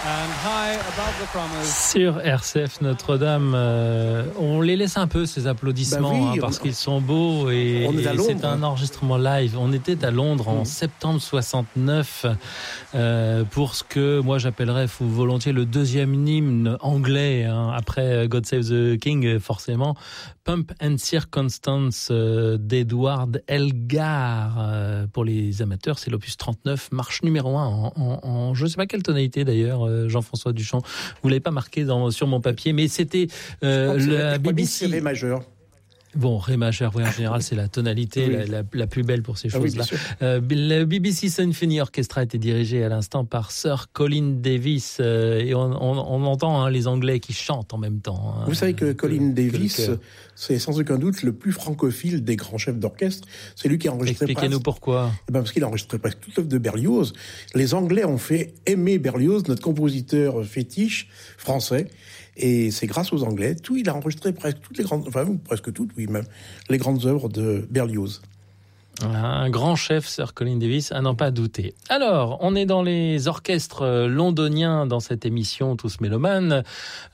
Sur RCF Notre-Dame, on les laisse un peu ces applaudissements parce qu'ils sont beaux et c'est un enregistrement live. On était à Londres en septembre 69 pour ce que moi j'appellerais volontiers le deuxième hymne anglais après God Save the King forcément. Pump and Circumstance d'Edward Elgar. Pour les amateurs, c'est l'opus 39, marche numéro 1 en je ne sais pas quelle tonalité d'ailleurs, Jean-François Duchamp. Vous l'avez pas marqué sur mon papier, mais c'était la BBC. C'est Ré majeur. Bon, Ré majeur, oui, en général, c'est la tonalité la plus belle pour ces choses-là. Le BBC Symphony Orchestra a été dirigé à l'instant par Sir Colin Davis, et on entend les Anglais qui chantent en même temps. Vous savez que Colin Davis, c'est sans aucun doute le plus francophile des grands chefs d'orchestre. C'est lui qui a enregistré. Expliquez-nous pourquoi. Parce qu'il a enregistré presque toute l'œuvre de Berlioz. Les Anglais ont fait aimer Berlioz, notre compositeur fétiche français. Et c'est grâce aux Anglais. Il a enregistré presque toutes, même, les grandes œuvres de Berlioz. Un grand chef, Sir Colin Davis, à n'en pas douter. Alors, on est dans les orchestres londoniens dans cette émission Tous Mélomanes.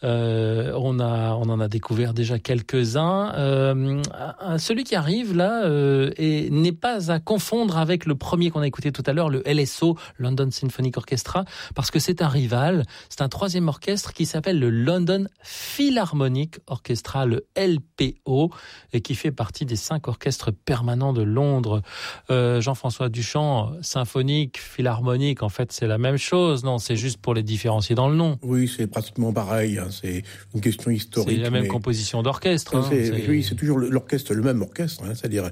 On en a découvert déjà quelques-uns. Celui qui arrive là n'est pas à confondre avec le premier qu'on a écouté tout à l'heure, le LSO, London Symphonic Orchestra, parce que c'est un rival. C'est un troisième orchestre qui s'appelle le London Philharmonic Orchestra, le LPO, et qui fait partie des 5 orchestres permanents de Londres. Jean-François Duchamp, symphonique, philharmonique, en fait c'est la même chose, non? C'est juste pour les différencier dans le nom. Oui, c'est pratiquement pareil, c'est une question historique. C'est la même composition d'orchestre. Oui, c'est toujours l'orchestre, le même orchestre, c'est-à-dire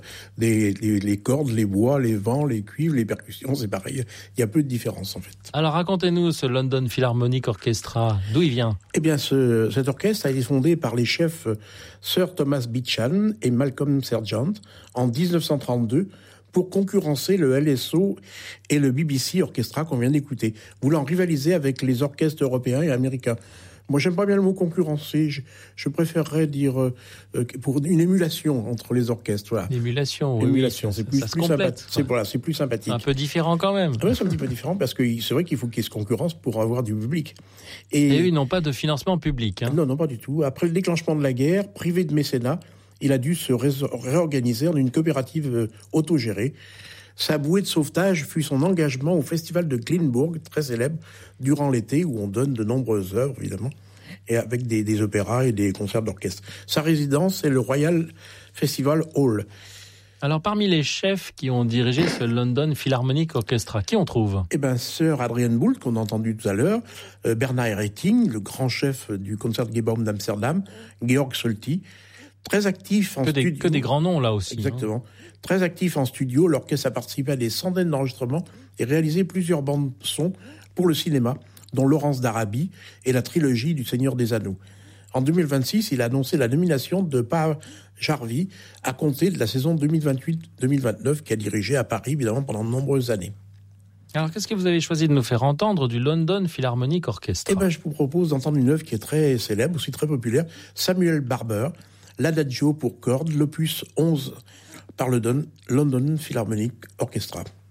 les cordes, les bois, les vents, les cuivres, les percussions, c'est pareil. Il y a peu de différence en fait. Alors racontez-nous ce London Philharmonic Orchestra, d'où il vient? Eh bien, cet orchestre a été fondé par les chefs Sir Thomas Beecham et Malcolm Sergeant en 1932 pour concurrencer le LSO et le BBC Orchestra qu'on vient d'écouter, voulant rivaliser avec les orchestres européens et américains. Moi, j'aime pas bien le mot concurrencer. Je préférerais dire pour une émulation entre les orchestres. Voilà. Émulation, c'est plus sympathique. C'est plus sympathique. Un peu différent quand même. Oui, c'est un petit peu différent parce que c'est vrai qu'il faut qu'il y ait concurrence pour avoir du public. Et eux n'ont pas de financement public. Non, pas du tout. Après le déclenchement de la guerre, privé de mécénat, il a dû se réorganiser en une coopérative autogérée. Sa bouée de sauvetage fut son engagement au festival de Glyndebourg, très célèbre, durant l'été, où on donne de nombreuses œuvres, évidemment, et avec des opéras et des concerts d'orchestre. Sa résidence est le Royal Festival Hall. Alors, parmi les chefs qui ont dirigé ce London Philharmonic Orchestra, qui on trouve? Sir Adrian Boult, qu'on a entendu tout à l'heure, Bernard Haitink, le grand chef du Concertgebouw d'Amsterdam, Georg Solti, très actif en studio. Que des grands noms, là aussi. Exactement. Très actif en studio, l'orchestre a participé à des centaines d'enregistrements et réalisé plusieurs bandes son pour le cinéma, dont Laurence d'Arabie et la trilogie du Seigneur des Anneaux. En 2026, il a annoncé la nomination de Pa Jarvi à compter de la saison 2028-2029 qu'il a dirigé à Paris, évidemment, pendant de nombreuses années. Alors, qu'est-ce que vous avez choisi de nous faire entendre du London Philharmonic Orchestra? Je vous propose d'entendre une œuvre qui est très célèbre, aussi très populaire, Samuel Barber, l'Adagio pour cordes, l'opus 11 par le London Philharmonic Orchestra.